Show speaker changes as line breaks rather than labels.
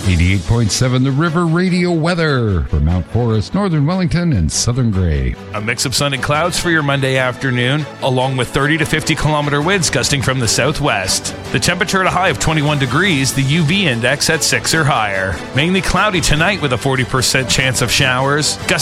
88.7 The River Radio weather for Mount Forest, Northern Wellington, and Southern Gray.
A mix of sun and clouds for your Monday afternoon, along with 30 to 50 kilometer winds gusting from the southwest. The temperature at a high of 21 degrees, the UV index at 6 or higher. Mainly cloudy tonight with a 40% chance of showers.